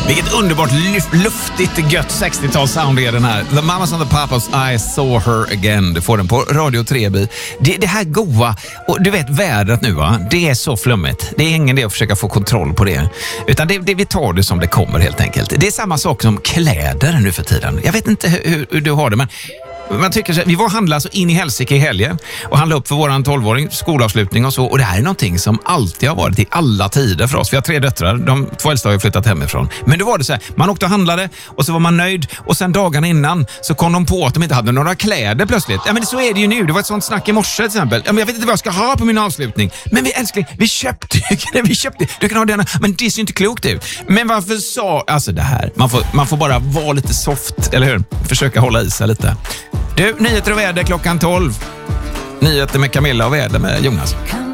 Vilket underbart luftigt gött 60-tals-sound är den här. The Mamas and the Papas, I saw her again. Du får den på Radio 3B. Det här goa, och du vet vädret nu va, det är så flummigt. Det är ingen idé att försöka få kontroll på det. Utan det vi tar det som det kommer helt enkelt. Det är samma sak som kläder nu för tiden. Jag vet inte hur du har det, men man tycker så här, vi var handla alltså in i Helsike i helgen och handla upp för våran 12-åring skolavslutning och så, och det här är någonting som alltid har varit i alla tider för oss. Vi har 3 döttrar, de 2 äldsta har ju flyttat hemifrån. Men då var det så här, man åkte och handlade och så var man nöjd och sen dagarna innan så kom de på att de inte hade några kläder plötsligt. Ja men så är det ju nu, det var ett sånt snack i morse till exempel. Ja men jag vet inte vad jag ska ha på min avslutning. Men vi älskling, vi köpte, du kan ha denna, men det ser inte klokt ut. Men varför sa, alltså det här, man får bara vara lite soft, eller hur? Försöka hålla i sig lite. Du, nyheter och väder klockan 12. Nyheter med Camilla och väder med Jonas.